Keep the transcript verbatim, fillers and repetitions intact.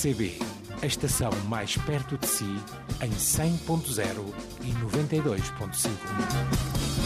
C B, a estação mais perto de si, em cem ponto zero e noventa e dois ponto cinco.